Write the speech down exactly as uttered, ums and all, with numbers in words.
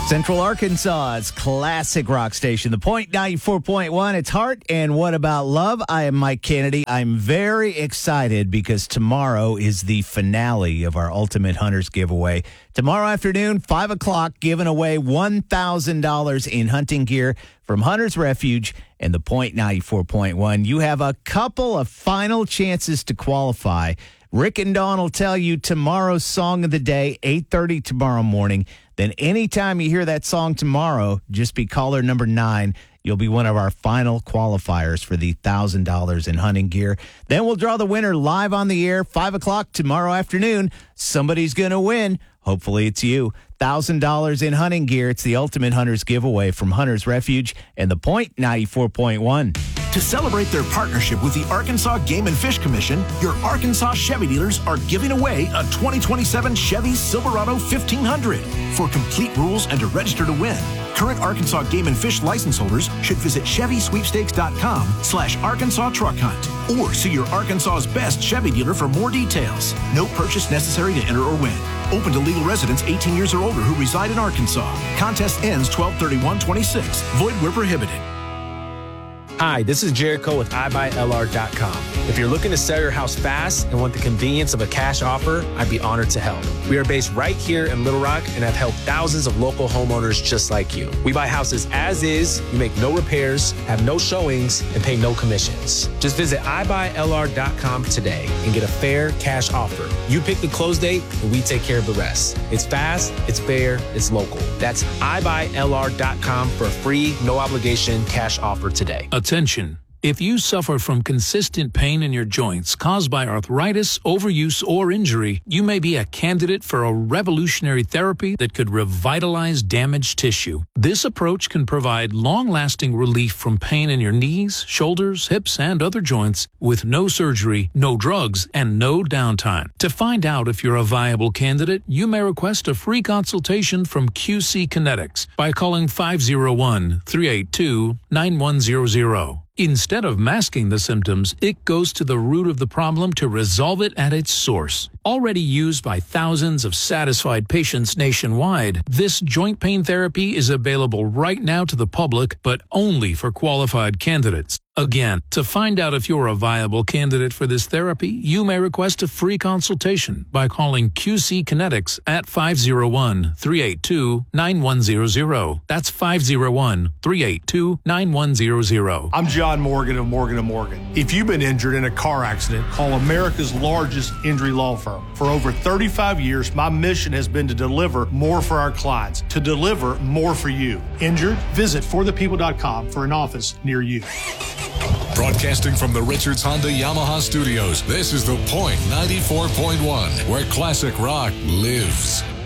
Central Arkansas's classic rock station, The Point ninety-four point one. It's Heart and What About Love? I am Mike Kennedy. I'm very excited because tomorrow is the finale of our Ultimate Hunters giveaway. Tomorrow afternoon, five o'clock, giving away one thousand dollars in hunting gear from Hunters Refuge and The Point ninety-four point one. You have a couple of final chances to qualify. Rick and Dawn will tell you tomorrow's song of the day, eight thirty tomorrow morning. Then anytime you hear that song tomorrow, just be caller number nine. You'll be one of our final qualifiers for the one thousand dollars in hunting gear. Then we'll draw the winner live on the air, five o'clock tomorrow afternoon. Somebody's going to win. Hopefully it's you. one thousand dollars in hunting gear. It's the Ultimate Hunters giveaway from Hunters Refuge and The Point ninety-four point one. To celebrate their partnership with the Arkansas Game and Fish Commission, your Arkansas Chevy dealers are giving away a twenty twenty-seven Chevy Silverado fifteen hundred. For complete rules and to register to win, current Arkansas Game and Fish license holders should visit Chevy Sweepstakes dot com slash Arkansas Truck Hunt or see your Arkansas's best Chevy dealer for more details. No purchase necessary to enter or win. Open to legal residents eighteen years or older who reside in Arkansas. Contest ends twelve thirty-one twenty-six. Void where prohibited. Hi, this is Jericho with I buy L R dot com. If you're looking to sell your house fast and want the convenience of a cash offer, I'd be honored to help. We are based right here in Little Rock and have helped thousands of local homeowners just like you. We buy houses as is, you make no repairs, have no showings, and pay no commissions. Just visit I buy L R dot com today and get a fair cash offer. You pick the close date and we take care of the rest. It's fast, it's fair, it's local. That's I buy L R dot com for a free, no obligation cash offer today. Attention. If you suffer from consistent pain in your joints caused by arthritis, overuse, or injury, you may be a candidate for a revolutionary therapy that could revitalize damaged tissue. This approach can provide long-lasting relief from pain in your knees, shoulders, hips, and other joints with no surgery, no drugs, and no downtime. To find out if you're a viable candidate, you may request a free consultation from Q C Kinetics by calling five oh one, three eight two, nine one zero zero. Instead of masking the symptoms, it goes to the root of the problem to resolve it at its source. Already used by thousands of satisfied patients nationwide, this joint pain therapy is available right now to the public, but only for qualified candidates. Again, to find out if you're a viable candidate for this therapy, you may request a free consultation by calling Q C Kinetics at five oh one, three eight two, nine one zero zero. That's five oh one, three eight two, nine one zero zero. I'm John Morgan of Morgan and Morgan. If you've been injured in a car accident, call America's largest injury law firm. For over thirty-five years, my mission has been to deliver more for our clients, to deliver more for you. Injured? Visit for the people dot com for an office near you. Broadcasting from the Richards Honda Yamaha Studios, this is The Point ninety-four point one, where classic rock lives.